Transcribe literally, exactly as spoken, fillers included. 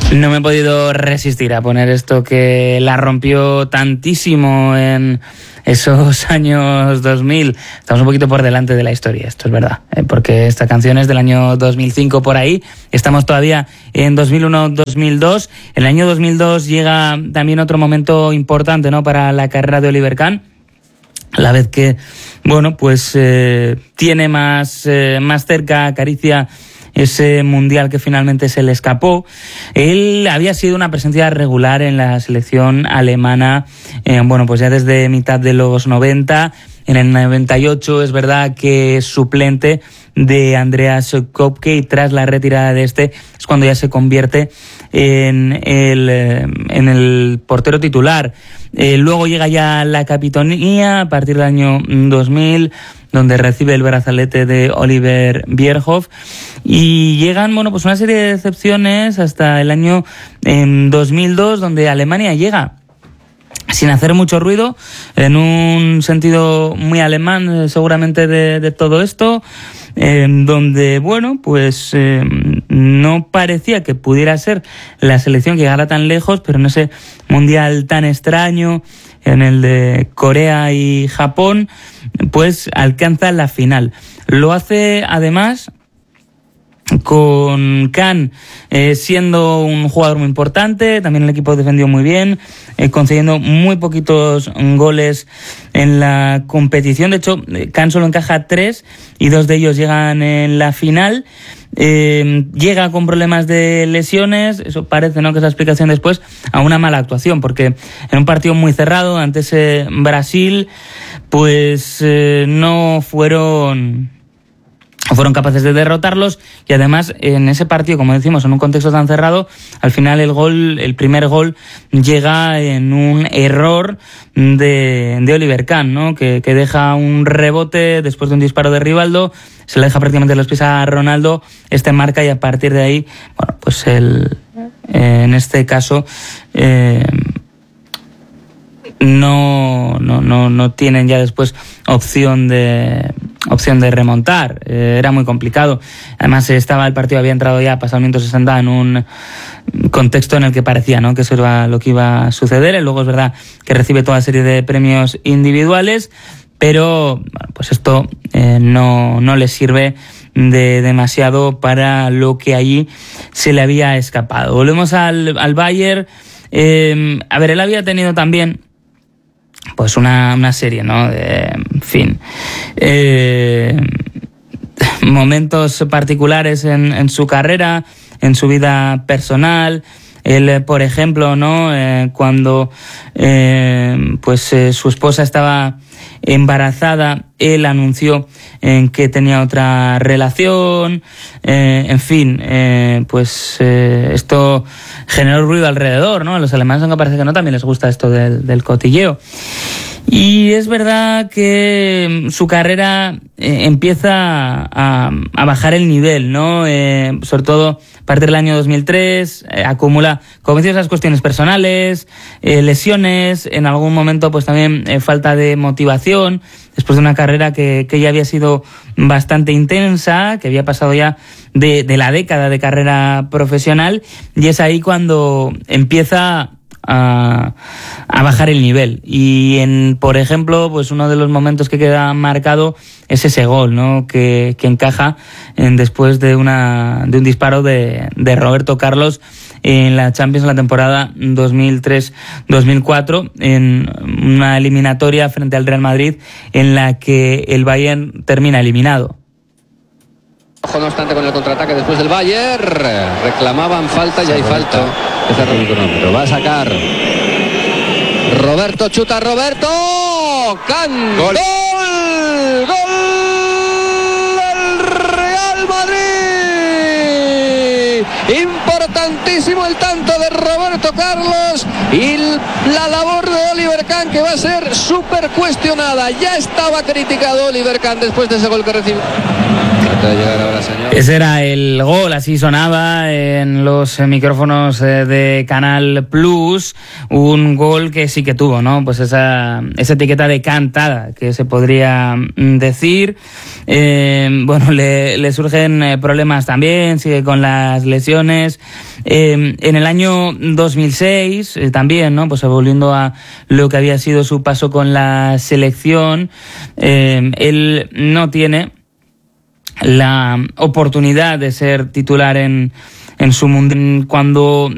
No me he podido resistir a poner esto que la rompió tantísimo en esos años dos mil. Estamos un poquito por delante de la historia, esto es verdad, ¿eh? Porque esta canción es del año dos mil cinco por ahí. Estamos todavía en dos mil uno dos mil dos. En el año dos mil dos llega también otro momento importante, ¿no?, para la carrera de Oliver Kahn. A la vez que, bueno, pues eh, tiene más, eh, más cerca, acaricia ese mundial que finalmente se le escapó. Él había sido una presencia regular en la selección alemana, eh, bueno, pues ya desde mitad de los noventa. En el noventa y ocho es verdad que es suplente de Andreas Köpke, y tras la retirada de este es cuando ya se convierte en el, en el portero titular. Eh, luego llega ya la capitanía a partir del año dos mil, donde recibe el brazalete de Oliver Bierhoff, y llegan, bueno, pues una serie de decepciones hasta el año en dos mil dos, donde Alemania llega sin hacer mucho ruido, en un sentido muy alemán seguramente de, de todo esto, eh, donde, bueno, pues eh, no parecía que pudiera ser la selección que llegara tan lejos, pero en ese mundial tan extraño, en el de Corea y Japón, pues alcanza la final. Lo hace además con Kahn eh, siendo un jugador muy importante. También el equipo defendió muy bien, eh, concediendo muy poquitos goles en la competición. De hecho, Kahn solo encaja tres y dos de ellos llegan en la final. Eh, llega con problemas de lesiones, eso parece, ¿no?, que es la explicación después a una mala actuación, porque en un partido muy cerrado ante ese Brasil, pues eh, no fueron... fueron capaces de derrotarlos, y además en ese partido, como decimos, en un contexto tan cerrado, al final el gol, el primer gol llega en un error de, de Oliver Kahn, ¿no?, que, que deja un rebote después de un disparo de Rivaldo, se le deja prácticamente los pies a Ronaldo, este marca, y a partir de ahí, bueno, pues el, eh, en este caso eh, no, no, no, no tienen ya después opción de opción de remontar. Eh, era muy complicado. Además, estaba el partido había entrado ya pasado el minuto sesenta en un contexto en el que parecía, ¿no?, que eso era lo que iba a suceder. Y luego es verdad que recibe toda serie de premios individuales, pero bueno, pues esto eh, no, no le sirve de demasiado para lo que allí se le había escapado. Volvemos al, al Bayern. Eh, a ver, él había tenido también pues una, una serie, ¿no?, de, en fin, eh, momentos particulares en, en su carrera, en su vida personal. Él, por ejemplo, ¿no?, eh, cuando eh, pues eh, su esposa estaba embarazada, él anunció eh, que tenía otra relación, eh, en fin, eh, pues eh, esto generó ruido alrededor, ¿no? A los alemanes, aunque parece que no, también les gusta esto del, del cotilleo. Y es verdad que su carrera eh, empieza a, a bajar el nivel, ¿no? Eh, sobre todo a partir del año dos mil tres, eh, acumula, como decía, esas cuestiones personales, eh, lesiones, en algún momento pues también eh, falta de motivación, después de una carrera que, que ya había sido bastante intensa, que había pasado ya de, de la década de carrera profesional, y es ahí cuando empieza A, a bajar el nivel. Y en, por ejemplo, pues uno de los momentos que queda marcado es ese gol, ¿no?, que, que encaja en, después de una de un disparo de, de Roberto Carlos en la Champions en la temporada dos mil tres dos mil cuatro, en una eliminatoria frente al Real Madrid en la que el Bayern termina eliminado. Ojo, no obstante, con el contraataque después del Bayern, reclamaban falta y hay falta. Este va a sacar Roberto, chuta Roberto, Kahn, gol, gol, gol del Real Madrid. Importantísimo el tanto de Roberto Carlos y la labor de Oliver Kahn, que va a ser súper cuestionada. Ya estaba criticado Oliver Kahn después de ese gol que recibió. de llegar ahora, señor. Ese era el gol, así sonaba en los micrófonos de Canal Plus, un gol que sí que tuvo, ¿no? Pues esa, esa etiqueta de cantada, que se podría decir. Eh, bueno, le, le surgen problemas también, sigue con las lesiones. Eh, en el año dos mil seis, eh, también, ¿no? Pues volviendo a lo que había sido su paso con la selección, eh, él no tiene la oportunidad de ser titular en, en su mundial cuando